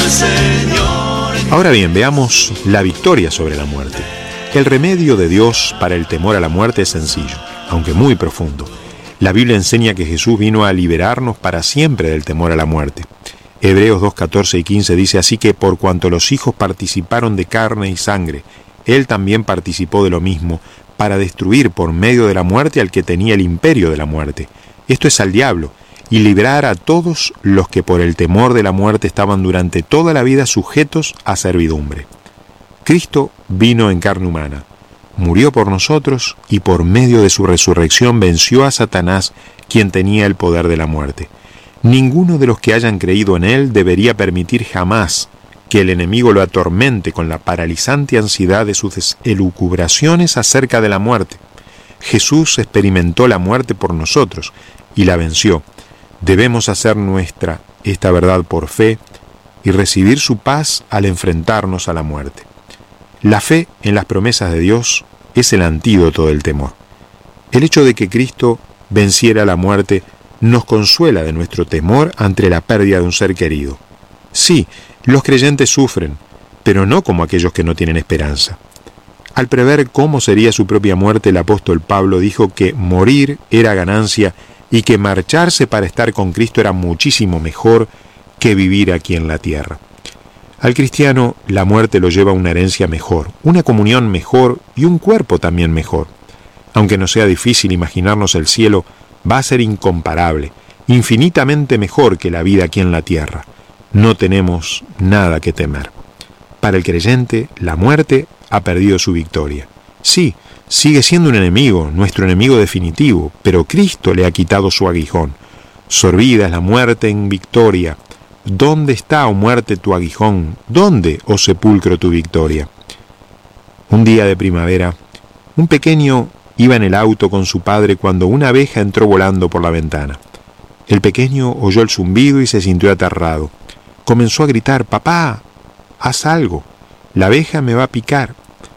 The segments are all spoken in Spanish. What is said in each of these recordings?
Señor. Ahora bien, veamos la victoria sobre la muerte. El remedio de Dios para el temor a la muerte es sencillo, aunque muy profundo. La Biblia enseña que Jesús vino a liberarnos para siempre del temor a la muerte. Hebreos 2:14 y 15 dice: así que por cuanto los hijos participaron de carne y sangre, Él también participó de lo mismo, para destruir por medio de la muerte al que tenía el imperio de la muerte. Esto es al diablo, y librar a todos los que por el temor de la muerte estaban durante toda la vida sujetos a servidumbre. Cristo vino en carne humana, murió por nosotros y por medio de su resurrección venció a Satanás, quien tenía el poder de la muerte. Ninguno de los que hayan creído en Él debería permitir jamás que el enemigo lo atormente con la paralizante ansiedad de sus elucubraciones acerca de la muerte. Jesús experimentó la muerte por nosotros y la venció. Debemos hacer nuestra esta verdad por fe y recibir su paz al enfrentarnos a la muerte. La fe en las promesas de Dios es el antídoto del temor. El hecho de que Cristo venciera la muerte nos consuela de nuestro temor ante la pérdida de un ser querido. Sí, los creyentes sufren, pero no como aquellos que no tienen esperanza. Al prever cómo sería su propia muerte, el apóstol Pablo dijo que morir era ganancia y que marcharse para estar con Cristo era muchísimo mejor que vivir aquí en la tierra. Al cristiano, la muerte lo lleva a una herencia mejor, una comunión mejor y un cuerpo también mejor. Aunque no sea difícil imaginarnos el cielo, va a ser incomparable, infinitamente mejor que la vida aquí en la tierra. No tenemos nada que temer. Para el creyente, la muerte ha perdido su victoria. Sí, sigue siendo un enemigo, nuestro enemigo definitivo, pero Cristo le ha quitado su aguijón. Sorbida es la muerte en victoria. ¿Dónde está, oh muerte, tu aguijón? ¿Dónde, oh sepulcro, tu victoria? Un día de primavera, un pequeño iba en el auto con su padre cuando una abeja entró volando por la ventana. El pequeño oyó el zumbido y se sintió aterrado. Comenzó a gritar: «¡Papá, haz algo! La abeja me va a picar».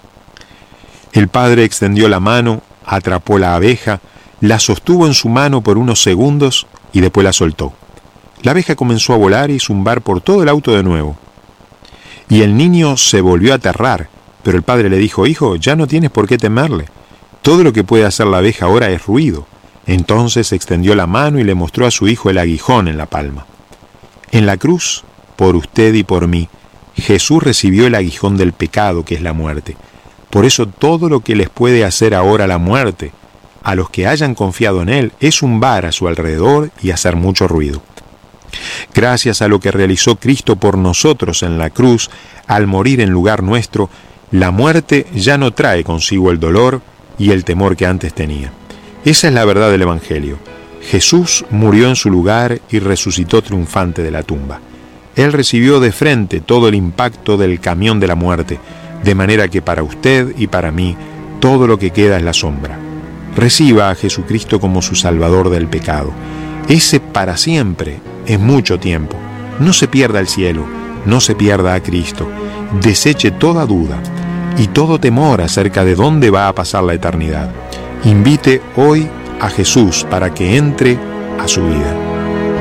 El padre extendió la mano, atrapó la abeja, la sostuvo en su mano por unos segundos y después la soltó. La abeja comenzó a volar y zumbar por todo el auto de nuevo. Y el niño se volvió a aterrar, pero el padre le dijo: «Hijo, ya no tienes por qué temerle. Todo lo que puede hacer la abeja ahora es ruido». Entonces extendió la mano y le mostró a su hijo el aguijón en la palma. En la cruz, por usted y por mí, Jesús recibió el aguijón del pecado, que es la muerte. Por eso todo lo que les puede hacer ahora la muerte, a los que hayan confiado en Él, es zumbar a su alrededor y hacer mucho ruido. Gracias a lo que realizó Cristo por nosotros en la cruz, al morir en lugar nuestro, la muerte ya no trae consigo el dolor y el temor que antes tenía. Esa es la verdad del Evangelio. Jesús murió en su lugar y resucitó triunfante de la tumba. Él recibió de frente todo el impacto del camión de la muerte, de manera que para usted y para mí todo lo que queda es la sombra. Reciba a Jesucristo como su Salvador del pecado. Ese para siempre es mucho tiempo. No se pierda el cielo, no se pierda a Cristo. Deseche toda duda y todo temor acerca de dónde va a pasar la eternidad. Invite hoy a Jesús para que entre a su vida.